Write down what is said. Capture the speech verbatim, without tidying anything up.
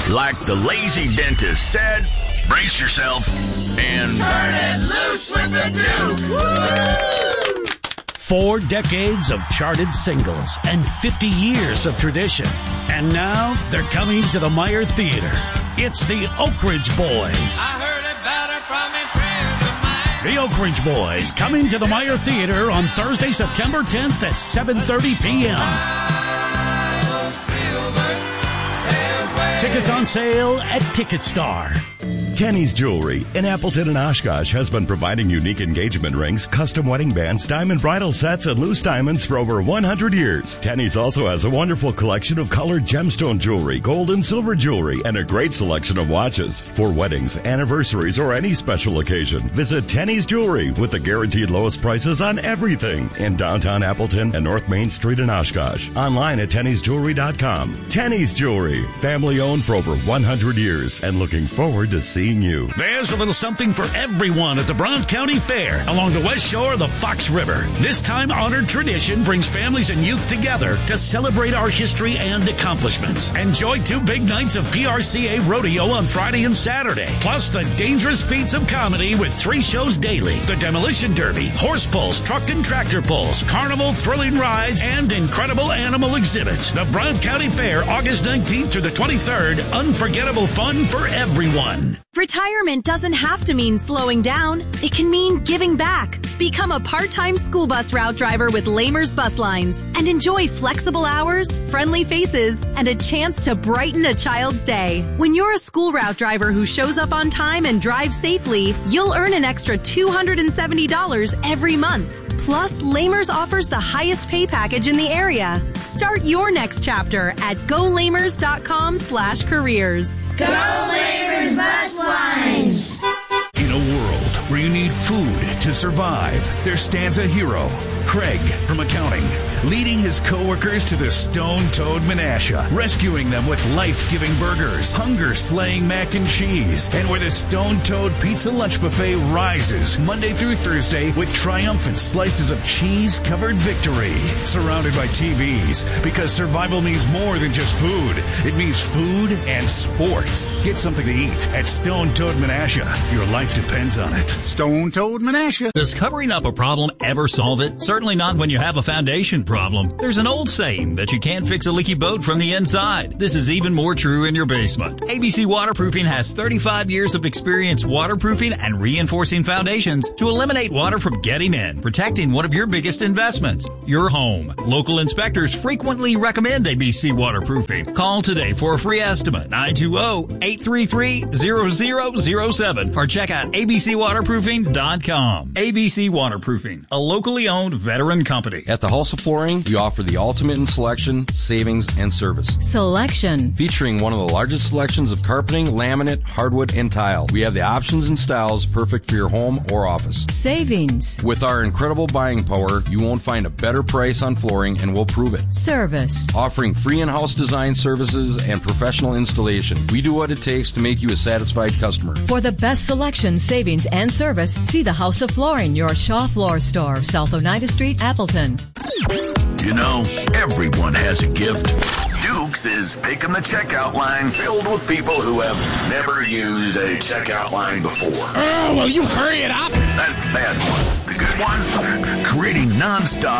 Like the lazy dentist said, brace yourself and turn it loose with the Duke. Four decades of charted singles and fifty years of tradition. And now they're coming to the Meyer Theater. It's the Oak Ridge Boys. I heard it better from a friend of mine. The Oak Ridge Boys coming to the Meyer Theater on Thursday, September tenth at seven thirty p.m. Tickets on sale at TicketStar. Tenny's Jewelry in Appleton and Oshkosh has been providing unique engagement rings, custom wedding bands, diamond bridal sets, and loose diamonds for over one hundred years. Tenny's also has a wonderful collection of colored gemstone jewelry, gold and silver jewelry, and a great selection of watches. For weddings, anniversaries, or any special occasion, visit Tenny's Jewelry with the guaranteed lowest prices on everything in downtown Appleton and North Main Street in Oshkosh. Online at tennys jewelry dot com. Tenny's Jewelry, family owned for over one hundred years, and looking forward to seeing you. There's a little something for everyone at the Brown County Fair along the west shore of the Fox River. This time-honored tradition brings families and youth together to celebrate our history and accomplishments. Enjoy two big nights of P R C A Rodeo on Friday and Saturday, plus the dangerous feats of comedy with three shows daily: the Demolition Derby, horse pulls, truck and tractor pulls, carnival thrilling rides, and incredible animal exhibits. The Brown County Fair, August nineteenth through the twenty-third. Unforgettable fun for everyone. Retirement doesn't have to mean slowing down. It can mean giving back. Become a part-time school bus route driver with Lamers Bus Lines and enjoy flexible hours, friendly faces, and a chance to brighten a child's day. When you're a school route driver who shows up on time and drives safely, you'll earn an extra two hundred seventy dollars every month. Plus, Lamers offers the highest pay package in the area. Start your next chapter at go lamers dot com slash careers. Go Lamers Bus Lines. In a world where you need food to survive, there stands a hero, Craig from accounting, leading his coworkers to the Stone Toad Menasha, rescuing them with life-giving burgers, hunger-slaying mac and cheese, and where the Stone Toad Pizza Lunch Buffet rises Monday through Thursday with triumphant slices of cheese-covered victory, surrounded by T Vs, because survival means more than just food. It means food and sports. Get something to eat at Stone Toad Menasha. Your life depends on it. Stone Toad Menasha. Does covering up a problem ever solve it? Certainly not when you have a foundation problem. There's an old saying that you can't fix a leaky boat from the inside. This is even more true in your basement. A B C Waterproofing has thirty-five years of experience waterproofing and reinforcing foundations to eliminate water from getting in, protecting one of your biggest investments, your home. Local inspectors frequently recommend A B C Waterproofing. Call today for a free estimate, nine two zero, eight three three, zero zero zero seven, or check out a b c waterproofing dot com. A B C Waterproofing, a locally owned veteran company. At the House of Flooring, we offer the ultimate in selection, savings, and service. Selection. Featuring one of the largest selections of carpeting, laminate, hardwood, and tile. We have the options and styles perfect for your home or office. Savings. With our incredible buying power, you won't find a better price on flooring, and we'll prove it. Service. Offering free in-house design services and professional installation. We do what it takes to make you a satisfied customer. For the best selection, savings, and service, see the House of Flooring, your Shaw Floor store, south of Oneida Street, Appleton. You know, everyone has a gift. Duke's is taking the checkout line filled with people who have never used a checkout line before. Oh, will you hurry it up? That's the bad one. The good one? Creating nonstop